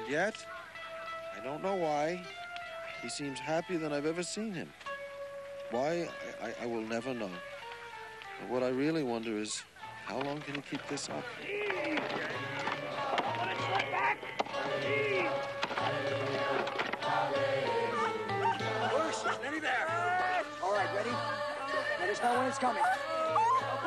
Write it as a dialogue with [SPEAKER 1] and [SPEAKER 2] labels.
[SPEAKER 1] yet, I don't know why, he seems happier than I've ever seen him. Why, I will never know. But what I really wonder is, how long can he keep this up?
[SPEAKER 2] Bruce, steady there. All right, ready? Let us know when it's coming.